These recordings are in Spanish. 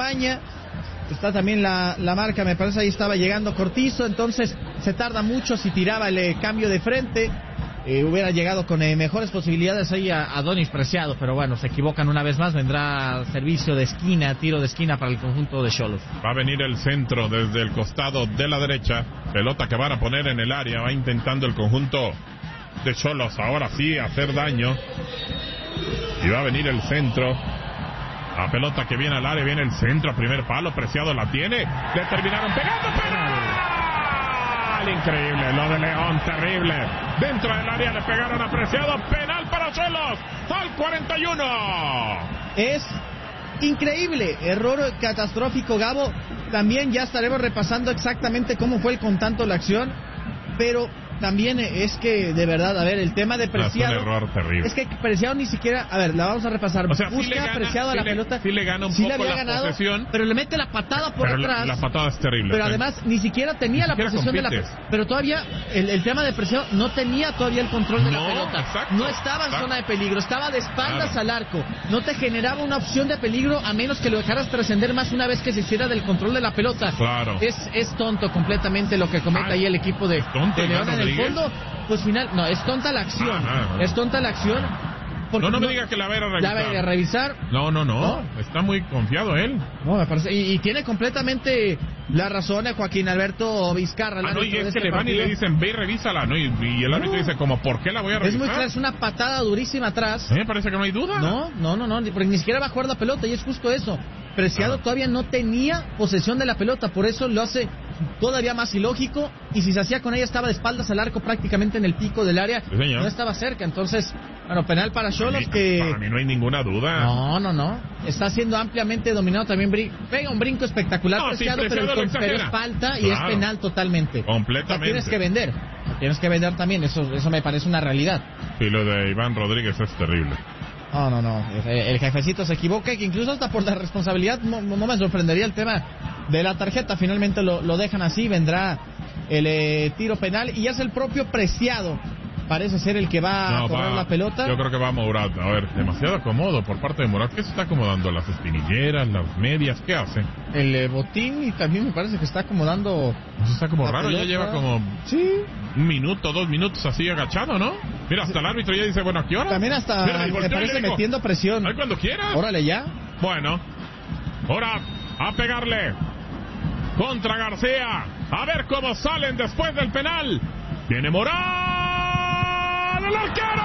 acompaña. Está también la marca, me parece ahí estaba llegando Cortizo, entonces se tarda mucho. Si tiraba el cambio de frente, hubiera llegado con mejores posibilidades ahí a Donis Preciado, pero bueno, se equivocan una vez más. Vendrá servicio de esquina, tiro de esquina para el conjunto de Xolos. Va a venir el centro desde el costado de la derecha, pelota que van a poner en el área, va intentando el conjunto de Xolos ahora sí hacer daño, y va a venir el centro. La pelota que viene al área, viene el centro, primer palo, Preciado la tiene, le terminaron pegando, penal, increíble, lo de León, terrible, dentro del área le pegaron a Preciado, penal para Xolos, al 41. Es increíble, error catastrófico, Gabo. También ya estaremos repasando exactamente cómo fue el con tanto la acción, pero también es que, de verdad, a ver, el tema de Preciado... Es un error terrible. Es que Preciado ni siquiera... A ver, la vamos a repasar. O sea, busca sí le gana, Preciado a la pelota. Sí le gana un sí poco le había la ganado, posesión. pero le mete la patada por atrás. La patada es terrible. Pero además, ni siquiera tenía la posesión de la pelota. Pero todavía, el tema de Preciado, no tenía todavía el control de la pelota. Exacto, no estaba en zona de peligro, estaba de espaldas al arco. No te generaba una opción de peligro a menos que lo dejaras trascender más una vez que se hiciera del control de la pelota. Claro. Es tonto completamente lo que comete ahí el equipo de León en el fondo. Pues final, no, es tonta la acción. Es tonta la acción. No me diga que la va a revisar. No. Está muy confiado él. No, me parece. Y tiene completamente la razón Joaquín Alberto Vizcarra. Y es que le van y le dicen, ve y revísala, ¿no? Y el árbitro dice, como, ¿por qué la voy a revisar? Es muy claro, es una patada durísima atrás. Me parece que no hay duda. No, porque ni siquiera va a jugar la pelota, y es justo eso. Preciado todavía no tenía posesión de la pelota, por eso lo hace todavía más ilógico, y si se hacía con ella estaba de espaldas al arco, prácticamente en el pico del área, no estaba cerca. Entonces, bueno, penal para Xolos, que para mí no hay ninguna duda. No, está siendo ampliamente dominado también. Pega un brinco espectacular Preciado, pero es falta y es penal totalmente. Completamente. Tienes que vender también, eso me parece una realidad. Y lo de Iván Rodríguez es terrible. No. El jefecito se equivoca, que incluso hasta por la responsabilidad no me sorprendería el tema de la tarjeta. Finalmente lo dejan así, vendrá el tiro penal y es el propio Preciado. Parece ser el que va a cobrar la pelota. Yo creo que va a Murat. A ver, demasiado cómodo por parte de Murat. ¿Qué se está acomodando? ¿Las espinilleras, las medias? ¿Qué hace? El botín, y también me parece que está acomodando. Eso está como raro, pelota. Ya lleva como 1 minuto, 2 minutos así agachado, ¿no? Mira, hasta el árbitro ya dice, bueno, ¿a qué hora? También hasta me parece metiendo presión. Ahí cuando quieras. Órale ya. Bueno, ahora a pegarle contra García. A ver cómo salen después del penal. Viene Murat. ¡El arquero!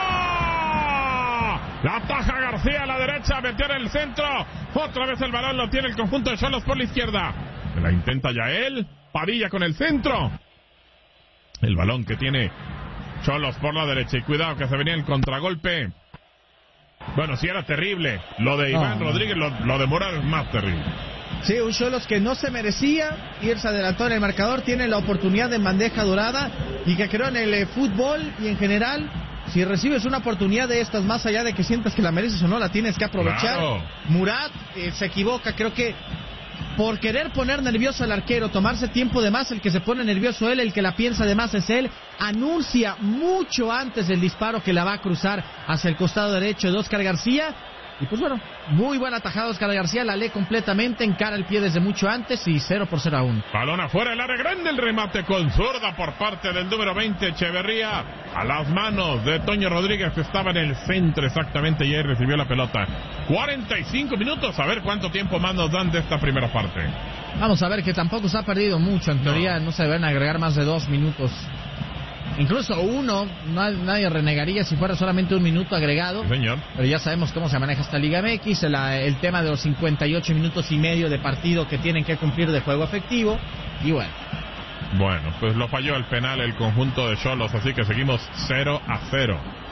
La ataja García a la derecha, metió en el centro. Otra vez el balón lo tiene el conjunto de Xolos por la izquierda. Se la intenta Yael. Padilla con el centro. El balón que tiene Xolos por la derecha. Y cuidado que se venía el contragolpe. Bueno, sí era terrible. Lo de Iván Rodríguez, lo de Murat es más terrible. Sí, un Xolos que no se merecía irse adelantó en el marcador, tiene la oportunidad en bandeja dorada, y que creo en el fútbol y en general, si recibes una oportunidad de estas, más allá de que sientas que la mereces o no, la tienes que aprovechar. Claro. Murat se equivoca, creo que por querer poner nervioso al arquero, tomarse tiempo de más, el que se pone nervioso él, el que la piensa de más es él, anuncia mucho antes del disparo que la va a cruzar hacia el costado derecho de Óscar García. Y pues bueno, muy buena atajada Óscar García, la lee completamente, encara el pie desde mucho antes y 0-0 aún. Balón afuera, el área grande, el remate con zurda por parte del número 20, Echeverría, a las manos de Toño Rodríguez, que estaba en el centro exactamente, y ahí recibió la pelota. 45 minutos, a ver cuánto tiempo más nos dan de esta primera parte. Vamos a ver, que tampoco se ha perdido mucho, en teoría no se deben agregar más de 2 minutos. Incluso uno, nadie renegaría si fuera solamente 1 minuto agregado. Sí, señor. Pero ya sabemos cómo se maneja esta Liga MX, el tema de los 58 minutos y medio de partido que tienen que cumplir de juego efectivo. Y bueno. Bueno, pues lo falló el penal el conjunto de Xolos, así que seguimos 0-0.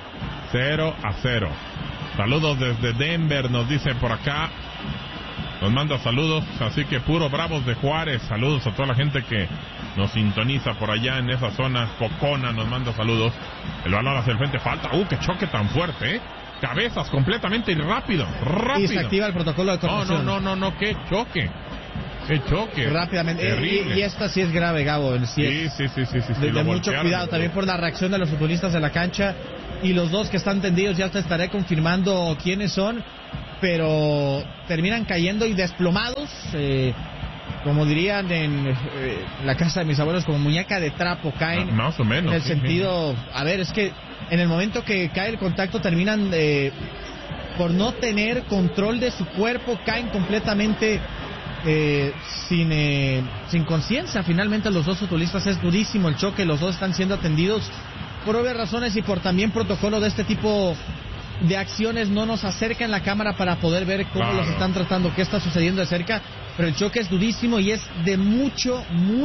0-0. Saludos desde Denver, nos dice por acá. Nos manda saludos, así que puro Bravos de Juárez. Saludos a toda la gente que nos sintoniza por allá en esa zona. Cocona nos manda saludos. El balón hacia el frente, falta. Qué choque tan fuerte, cabezas completamente y rápido. Y se activa el protocolo de corrección. No, qué choque. Qué choque. Rápidamente. Y esta sí es grave, Gabo. Sí. De mucho cuidado, también por la reacción de los futbolistas de la cancha. Y los dos que están tendidos, ya te estaré confirmando quiénes son. pero terminan cayendo y desplomados, como dirían en la casa de mis abuelos, como muñeca de trapo, caen. Más o menos. En el sentido, a ver, es que en el momento que cae el contacto terminan por no tener control de su cuerpo, caen completamente sin conciencia. Finalmente los dos futbolistas, es durísimo el choque, los dos están siendo atendidos por obvias razones y por también protocolo de este tipo de acciones. No nos acercan la cámara para poder ver cómo los están tratando, qué está sucediendo de cerca, pero el choque es durísimo y es de mucho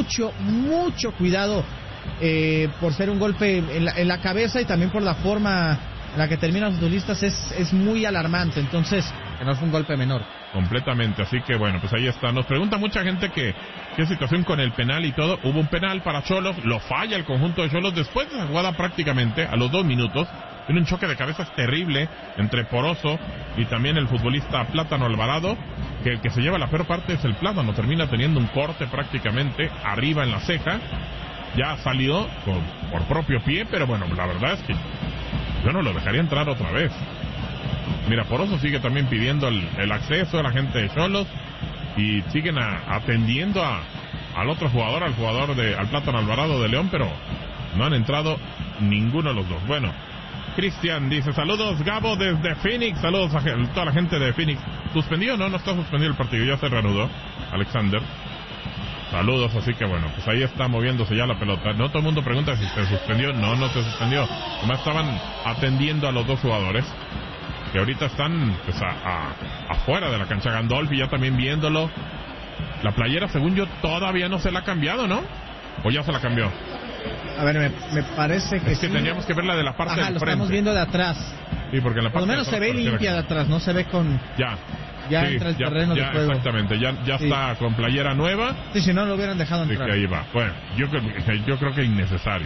cuidado, por ser un golpe en la cabeza y también por la forma en la que terminan los futbolistas. Es muy alarmante, entonces que no es un golpe menor. Completamente, así que bueno, pues ahí está. Nos pregunta mucha gente qué situación con el penal y todo. Hubo un penal para Xolos, lo falla el conjunto de Xolos después de la jugada prácticamente a los 2 minutos. Tiene un choque de cabezas terrible entre Poroso y también el futbolista Plátano Alvarado, que el que se lleva la peor parte es el Plátano, termina teniendo un corte prácticamente arriba en la ceja. Ya salió por propio pie, pero bueno, la verdad es que yo no lo dejaría entrar otra vez. Mira, Poroso sigue también pidiendo el acceso a la gente de Xolos y siguen atendiendo al otro jugador, al Plátano Alvarado de León, pero no han entrado ninguno de los dos. Bueno, Cristian dice, saludos Gabo desde Phoenix, saludos a toda la gente de Phoenix. ¿Suspendido? No está suspendido el partido, ya se reanudó. Alexander, saludos, así que bueno, pues ahí está moviéndose ya la pelota. No todo el mundo pregunta si se suspendió, no se suspendió. Además estaban atendiendo a los dos jugadores que ahorita están pues afuera de la cancha. Gandolfi ya también viéndolo. La playera, según yo, todavía no se la ha cambiado, ¿no? ¿O ya se la cambió? A ver, me parece que es que sí. Teníamos que verla de la parte del frente. Lo estamos viendo de atrás. Sí, porque en la parte por lo menos se ve limpia de atrás, no se ve con... Ya sí, entra el terreno de juego. Exactamente, ya sí. Está con playera nueva. Sí, si no lo hubieran dejado entrar. Sí, que ahí va. Bueno, yo creo que innecesario.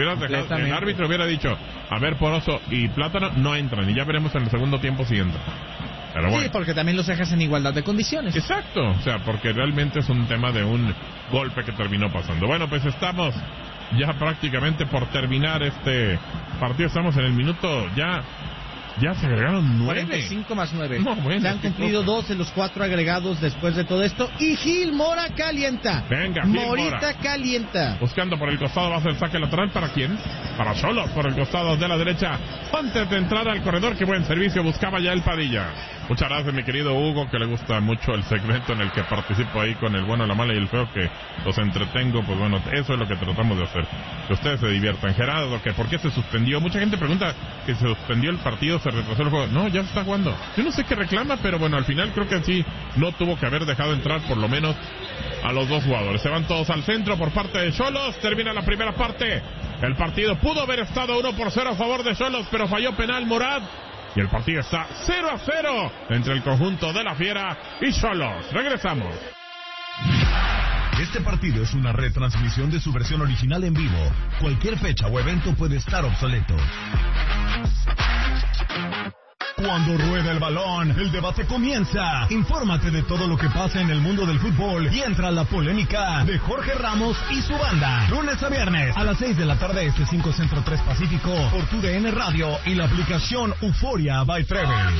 El árbitro hubiera dicho, a ver, Poroso y Plátano no entran, y ya veremos en el segundo tiempo si entran. Pero bueno. Sí, porque también los dejas en igualdad de condiciones. Exacto, o sea, porque realmente es un tema de un golpe que terminó pasando. Bueno, pues estamos ya prácticamente por terminar este partido. Estamos en el minuto ya se agregaron 9. 45 más 9. No, bueno, se han cumplido 2 de los 4 agregados después de todo esto. Y Gil Mora calienta. Venga, Gil Morita Mora calienta. Buscando por el costado, va a ser saque lateral. ¿Para quién? Para Xolos, por el costado de la derecha. Antes de entrar al corredor, qué buen servicio buscaba ya el Padilla. Muchas gracias, mi querido Hugo, que le gusta mucho el segmento en el que participo ahí con el bueno, la mala y el feo, que los entretengo. Pues bueno, eso es lo que tratamos de hacer, que ustedes se diviertan. Gerardo, que ¿por qué se suspendió? Mucha gente pregunta que se suspendió el partido, se retrasó el juego. No, ya se está jugando. Yo no sé qué reclama, pero bueno, al final creo que sí, no tuvo que haber dejado entrar por lo menos a los dos jugadores. Se van todos al centro por parte de Xolos. Termina la primera parte. El partido pudo haber estado 1-0 a favor de Xolos, pero falló penal Morad. Y el partido está 0-0 entre el conjunto de la Fiera y Xolos. Regresamos. Este partido es una retransmisión de su versión original en vivo. Cualquier fecha o evento puede estar obsoleto. Cuando rueda el balón, el debate comienza. Infórmate de todo lo que pasa en el mundo del fútbol y entra a la polémica de Jorge Ramos y su banda. Lunes a viernes a las 6 de la tarde, 5 Centro 3 Pacífico, por TUDN Radio y la aplicación Euforia by Treble.